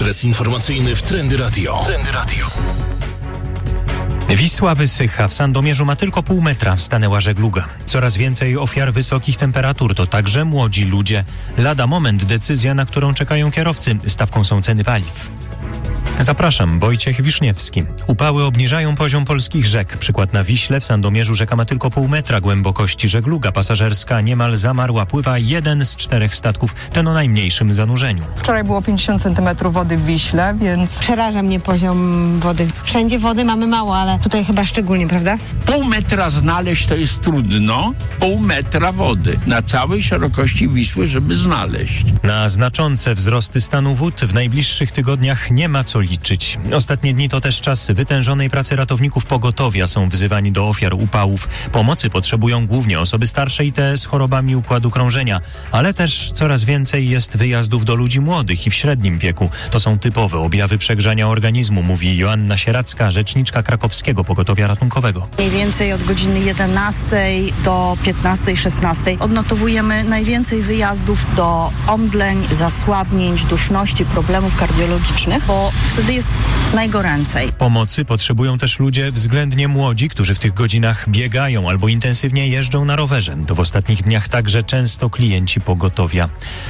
Ekspres informacyjny w Trendy Radio. Wisła wysycha, w Sandomierzu ma tylko pół metra, stanęła żegluga. Coraz więcej ofiar wysokich temperatur to także młodzi ludzie. Lada moment decyzja, na którą czekają kierowcy. Stawką są ceny paliw. Zapraszam, Wojciech Wiszniewski. Upały obniżają poziom polskich rzek. Przykład na Wiśle, w Sandomierzu rzeka ma tylko pół metra głębokości. Żegluga pasażerska niemal zamarła. Pływa jeden z 4 statków, ten o najmniejszym zanurzeniu. Wczoraj było 50 cm wody w Wiśle, więc... Przeraża mnie poziom wody. Wszędzie wody mamy mało, ale tutaj chyba szczególnie, prawda? Pół metra znaleźć to jest trudno. Pół metra wody na całej szerokości Wisły, żeby znaleźć. Na znaczące wzrosty stanu wód w najbliższych tygodniach nie ma co liczyć. Ostatnie dni to też czas wytężonej pracy ratowników pogotowia. Są wzywani do ofiar upałów. Pomocy potrzebują głównie osoby starsze i te z chorobami układu krążenia, ale też coraz więcej jest wyjazdów do ludzi młodych i w średnim wieku. To są typowe objawy przegrzania organizmu, mówi Joanna Sieracka, rzeczniczka krakowskiego pogotowia ratunkowego. Mniej więcej od godziny 11 do 15-16 odnotowujemy najwięcej wyjazdów do omdleń, zasłabnięć, duszności, problemów kardiologicznych, bo wtedy jest najgoręcej. Pomocy potrzebują też ludzie względnie młodzi, którzy w tych godzinach biegają albo intensywnie jeżdżą na rowerze. To w ostatnich dniach także często klienci pogotowia.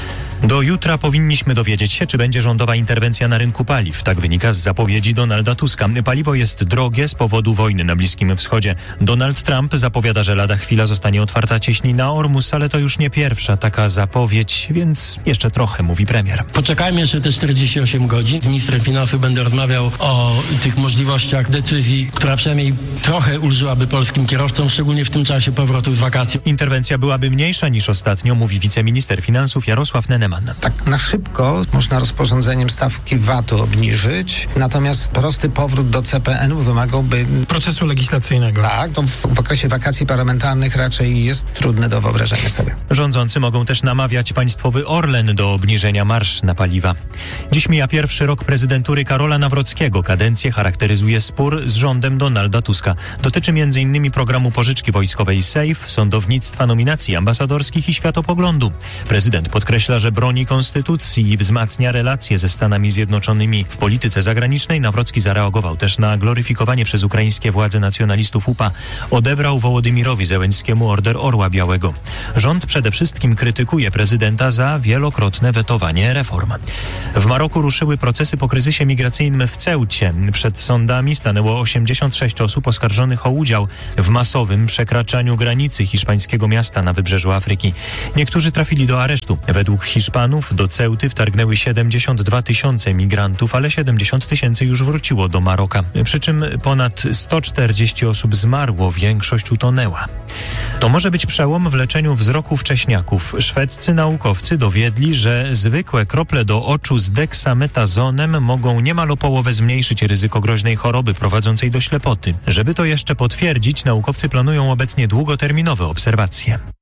Do jutra powinniśmy dowiedzieć się, czy będzie rządowa interwencja na rynku paliw. Tak wynika z zapowiedzi Donalda Tuska. Paliwo jest drogie z powodu wojny na Bliskim Wschodzie. Donald Trump zapowiada, że lada chwila zostanie otwarta cieśnina Ormus, ale to już nie pierwsza taka zapowiedź, więc jeszcze trochę, mówi premier. Poczekajmy jeszcze te 48 godzin. Z ministrem finansów będę rozmawiał o tych możliwościach decyzji, która przynajmniej trochę ulżyłaby polskim kierowcom, szczególnie w tym czasie powrotu z wakacji. Interwencja byłaby mniejsza niż ostatnio, mówi wiceminister finansów Jarosław Neneman. Tak na szybko można rozporządzeniem stawki VAT-u obniżyć, natomiast prosty powrót do CPN-u wymagałby procesu legislacyjnego. Tak, to w okresie wakacji parlamentarnych raczej jest trudne do wyobrażenia sobie. Rządzący mogą też namawiać państwowy Orlen do obniżenia marż na paliwa. Dziś mija pierwszy rok prezydentury Karola Nawrockiego. Kadencję charakteryzuje spór z rządem Donalda Tuska. Dotyczy m.in. programu pożyczki wojskowej SAFE, sądownictwa, nominacji ambasadorskich i światopoglądu. Prezydent podkreśla, że broni konstytucji i wzmacnia relacje ze Stanami Zjednoczonymi. W polityce zagranicznej Nawrocki zareagował też na gloryfikowanie przez ukraińskie władze nacjonalistów UPA. Odebrał Wołodymirowi Zełenskiemu Order Orła Białego. Rząd przede wszystkim krytykuje prezydenta za wielokrotne wetowanie reform. W Maroku ruszyły procesy po kryzysie migracyjnym w Ceucie. Przed sądami stanęło 86 osób oskarżonych o udział w masowym przekraczaniu granicy hiszpańskiego miasta na wybrzeżu Afryki. Niektórzy trafili do aresztu. Według Hiszpanów do Ceuty wtargnęły 72 000 migrantów, ale 70 000 już wróciło do Maroka. Przy czym ponad 140 osób zmarło, większość utonęła. To może być przełom w leczeniu wzroku wcześniaków. Szwedzcy naukowcy dowiedli, że zwykłe krople do oczu z deksametazonem mogą niemal o połowę zmniejszyć ryzyko groźnej choroby prowadzącej do ślepoty. Żeby to jeszcze potwierdzić, naukowcy planują obecnie długoterminowe obserwacje.